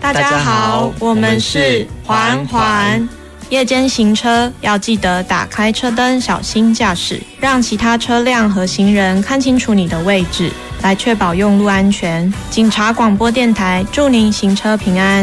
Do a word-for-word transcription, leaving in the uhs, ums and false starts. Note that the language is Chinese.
大家好，我们是环环。夜间行车要记得打开车灯，小心驾驶，让其他车辆和行人看清楚你的位置，来确保用路安全。警察广播电台祝您行车平安。